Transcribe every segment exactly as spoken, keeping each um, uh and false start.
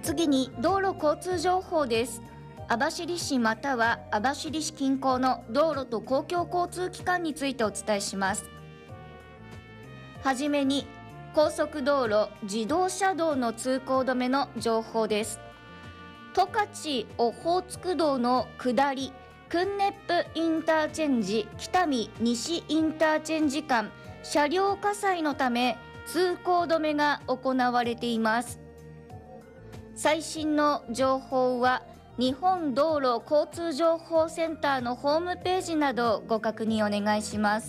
次に道路交通情報です。網走市または網走市近郊の道路と公共交通機関についてお伝えします。はじめに高速道路、自動車道の通行止めの情報です。十勝オホーツク道の下りクンネップインターチェンジ北見西インターチェンジ間、車両火災のため通行止めが行われています。最新の情報は日本道路交通情報センターのホームページなどご確認お願いします。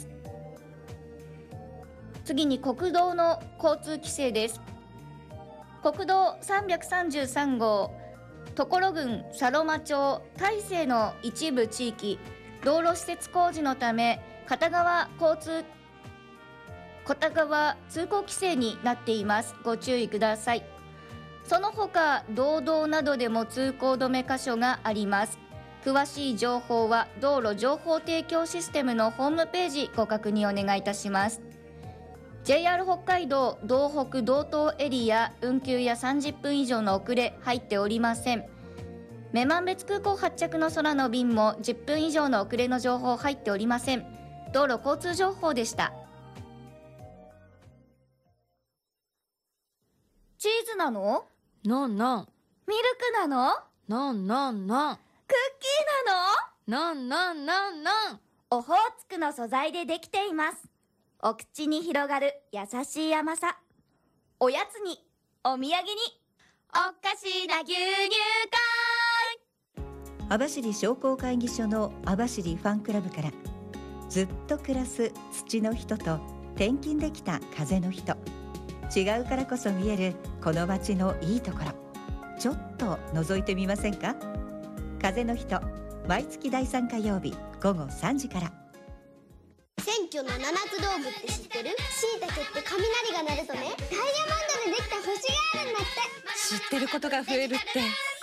次に国道の交通規制です。国道さんびゃくさんじゅうさん号所郡佐呂間町大勢の一部地域、道路施設工事のため片側交通片側通行規制になっています。ご注意ください。その他道道などでも通行止め箇所があります。詳しい情報は道路情報提供システムのホームページご確認お願いいたします。 ジェイアール 北海道道北道東エリア運休やさんじゅっぷん以上の遅れ入っておりません。女満別空港発着の空の便もじゅっぷん以上の遅れの情報入っておりません。道路交通情報でした。チーズなの？ ノンノン。 ミルクなの？ ノンノンノン。 クッキーなの？ ノンノンノンノン。 オホーツクの素材でできています。お口に広がる優しい甘さ。おやつに、お土産に、おかしな牛乳網走商工会議所の網走ファンクラブから、ずっと暮らす土の人と転勤できた風の人、違うからこそ見えるこの街のいいところ、ちょっと覗いてみませんか？風の人、毎月だいさん火曜日午後さんじから。 選挙の七つ道具って知ってる？しいたけって雷が鳴るとね、ダイヤモンドでできた星があるんだって。 知ってることが増えるって